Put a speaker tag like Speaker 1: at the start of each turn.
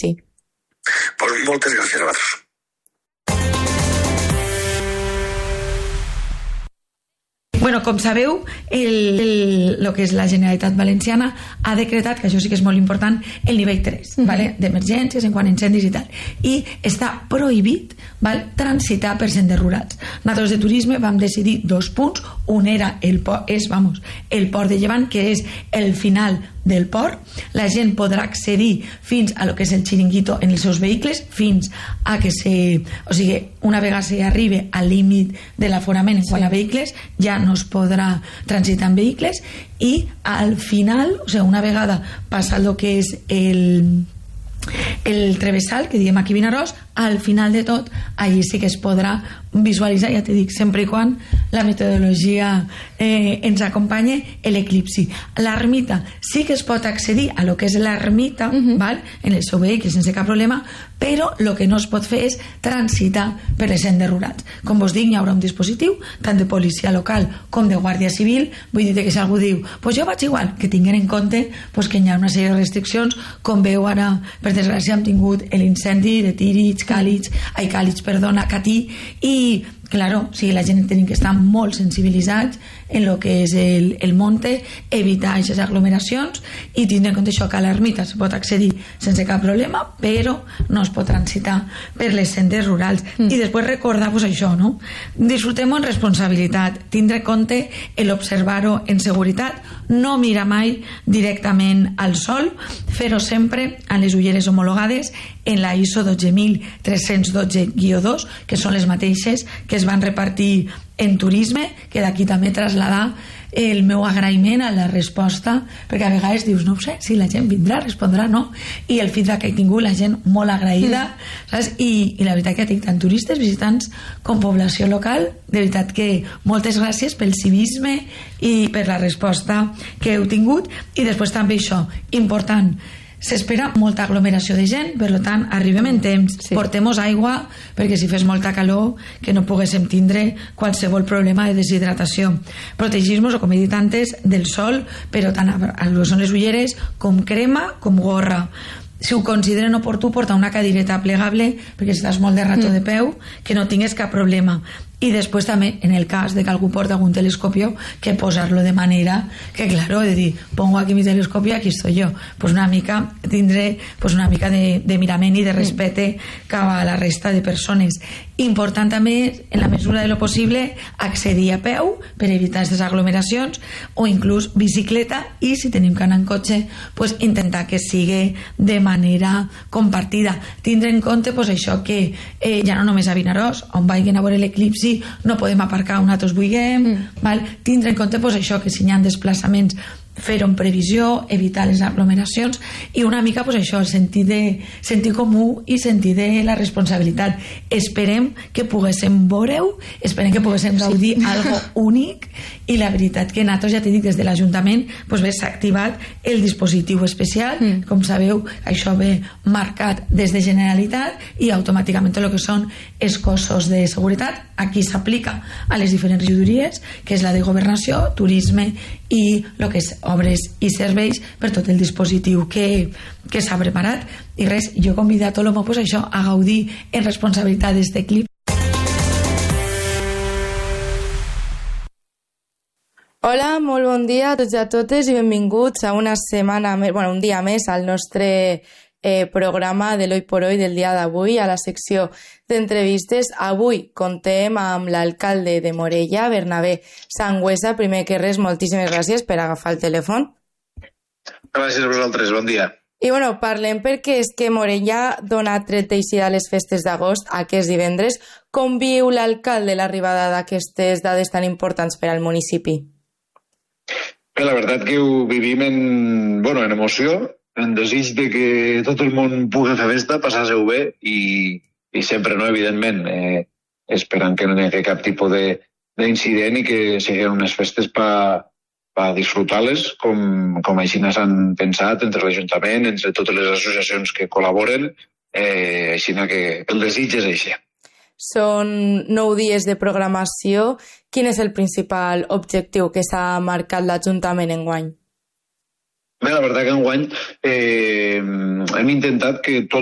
Speaker 1: l'inici.
Speaker 2: Pues moltes gràcies a vosaltres.
Speaker 3: Bueno, com sabeu, el que és la Generalitat Valenciana ha decretat, que això sí que és molt important, el nivell 3, ¿vale? D'emergències en quant a incendis i tal. I està prohibit, ¿vale?, transitar per senders rurals. Nosaltres de turisme vam decidir 2 punts. Un era el port de Llevant, que és el final del port. La gent podrà accedir fins a lo que és el xiringuito en els seus vehicles, fins a que una vegada s'arribi al límit de l'aforament en quant a vehicles, ja no es podrà transitar en vehicles, i al final, una vegada passa el que és el travessal, que diem aquí Vinaròs, al final de tot, allí sí que es podrà visualitzar, ja t'he dit, sempre i quan la metodologia ens acompanye, l'eclipsi. L'ermita sí que es pot accedir a lo que és l'ermita, en el seu vehicle sense cap problema, però el que no es pot fer és transitar per les sendes rurals. Com vos dic, hi haurà un dispositiu tant de policia local com de guàrdia civil. Vull dir que si algú diu pues jo vaig igual, que tinguin en compte que hi ha una sèrie de restriccions. Com veu ara, per desgràcia, hem tingut l'incendi de Catí, i claro, la gent tenim que estar molt sensibilitzats en el que és el monte, evitar aquestes aglomeracions i tindre en compte això, que a l'ermita se pot accedir sense cap problema, però no es pot transitar per les sendes rurals. I després recordar això, no? Disfrutem-ho en responsabilitat, tindre en compte l'observar-ho en seguretat, no mirar mai directament al sol, fer-ho sempre amb les ulleres homologades en la ISO 12312-2, que són les mateixes que es van repartir en turisme, que d'aquí també traslladar el meu agraïment a la resposta, perquè a vegades dius, no ho sé, si la gent vindrà, respondrà, no, i el feedback que he tingut, la gent molt agraïda, saps? I la veritat que tinc tant turistes, visitants com població local, de veritat que moltes gràcies pel civisme i per la resposta que heu tingut. I després també això, important, s'espera molta aglomeració de gent, per tant arribem en temps, portem-nos aigua perquè si fes molta calor que no poguéssim tindre qualsevol problema de deshidratació, protegir-nos, com he dit antes, del sol, però tant a les ulleres com crema com gorra. Si ho consideren oportú, portar una cadireta plegable perquè si estàs molt de rato de peu, que no tingues cap problema. I després també, en el cas de que algú porta algun telescopio, que posar-lo de manera que, claro, de dir, pongo aquí mi telescopio, aquí estoy yo. Pues una mica, tindré una mica de mirament i de respecte cap a la resta de persones. Important també, en la mesura de lo possible, accedir a peu per evitar aquestes aglomeracions, o inclús bicicleta, i si tenim que anar en cotxe, pues intentar que sigui de manera compartida. Tindre en compte això, que ja no només a Vinaròs, on vagin a veure l'eclipsi no podem aparcar on nosaltres vulguem, tindre en compte això, que si hi ha desplaçaments, fer-ho en previsió, evitar les aglomeracions, i una mica això, el sentit comú i sentir de la responsabilitat. Esperem que poguéssim veure-ho, esperem que poguéssim gaudir algo únic, i la veritat que nosaltres, ja t'he dit, des de l'Ajuntament s'ha activat el dispositiu especial. Com sabeu, això ve marcat des de Generalitat i automàticament el que són els cossos de seguretat. Aquí s'aplica a les diferents regidories, que és la de Governació, Turisme i el que és Obres i Serveis, per tot el dispositiu que s'ha preparat. I res, jo convido a tot l'home a gaudir en responsabilitat d'este clip.
Speaker 1: Hola, molt bon dia a tots i a totes i benvinguts a una setmana més, un dia més al nostre programa de l'Hoy por Hoy del dia d'avui, a la secció d'entrevistes. Avui contem amb l'alcalde de Morella, Bernabé Sangüesa. Primer que res, moltíssimes gràcies per agafar el telèfon.
Speaker 2: Gràcies a vosaltres, bon dia.
Speaker 1: I parlem perquè és que Morella dona tret d'eixida a les festes d'agost aquest divendres. Com viu l'alcalde l'arribada d'aquestes dades tan importants per al municipi?
Speaker 2: Bé, la veritat que ho vivim en emoció, en desig de que tot el món pugui fer festa, passar-se-ho bé i sempre, no, evidentment, esperant que no hi hagi cap tipus d'incident i que siguin unes festes per disfrutar-les com així s'han pensat entre l'Ajuntament, entre totes les associacions que col·laboren, així que el desig és això.
Speaker 1: Són 9 dies de programació. Quin és el principal objectiu que s'ha marcat l'Ajuntament enguany?
Speaker 2: Bé, la veritat que enguany hem intentat que tot